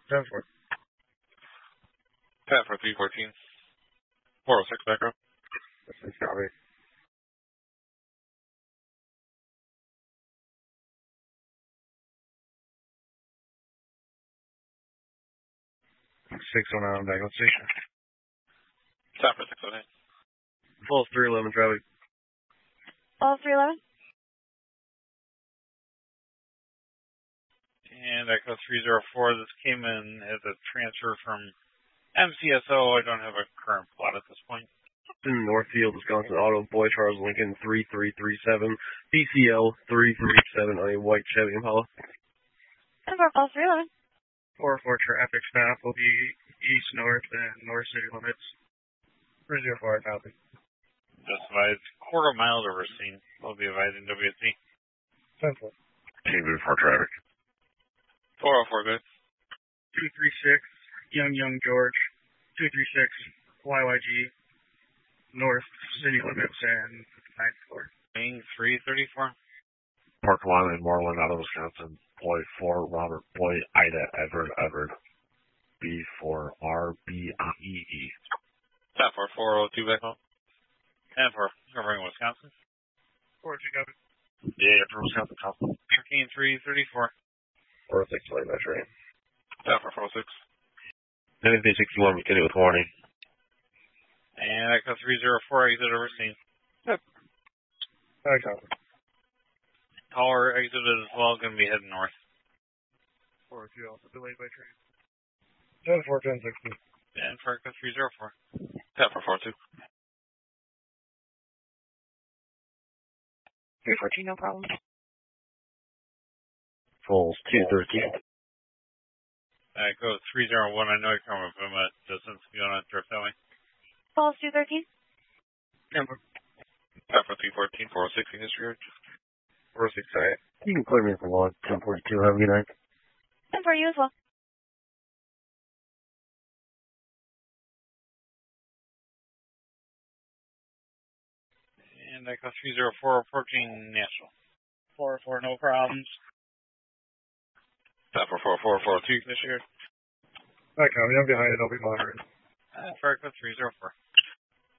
10 4. Pat for 314. 406 back row. That's copy. 609 back on station. Pat for 608. Falls 311 traffic. Falls 311. And Echo 304, this came in as a transfer from MCSO. I don't have a current plot at this point. In Northfield, Wisconsin, Auto, Boy Charles Lincoln 3337, BCL 337 on a white Chevy Impala. 10-4, Falls 311. 404 traffic stop will be east-north and north city limits. 304, copy. Just advised, quarter mile to Racine. We'll be advising WC. 10 4. Team for traffic. 404, good. 236, Young George. 236, YYG. North city limits and 9th floor. Main 334. Park Line in Moreland, out of Wisconsin. Boy 4, Robert, Boy, Ida, Everett. B4, RBIEE. Tap for 402 back home. And for covering Wisconsin. 402 copy. Yeah, for Wisconsin top. 13334. 406 late metro. Tap for 406. Anything 61, we can do with warning. And Echo 304, exit over scene. Yep. I copy. Caller exited as well, going to be heading north. 402, also delayed by train. 10 4, 10 60. And for Echo 304. Tap for 42. 314, no problem. Falls 213. Echo 301, I know you're coming from a distance going on drift that way. Falls 213. Number. Tap for 314, 406 in history. 406, sorry. You can clear me for 1042, have a good night. And for you as well. And Echo 304 approaching Nashville. 404, no problems. Tap for 4442 this year. I copy. I'm behind it. I'll be monitoring. For Echo 304.